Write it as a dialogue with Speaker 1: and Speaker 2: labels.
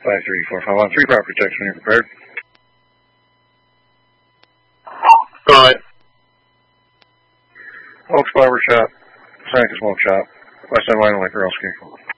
Speaker 1: 53451. 3 proper protection when you're prepared.
Speaker 2: Go ahead.
Speaker 1: Oaks Barber Shop, Seneca Smoke Shop, West End Wine and Liquor, Elski.